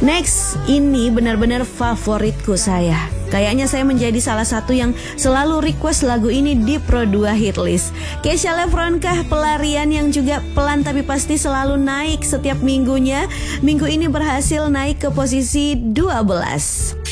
Next, ini benar-benar favoritku saya. Kayaknya saya menjadi salah satu yang selalu request lagu ini di Pro 2 Hitlist. Kesha Levron kah pelarian yang juga pelan tapi pasti selalu naik setiap minggunya. Minggu ini berhasil naik ke posisi 12.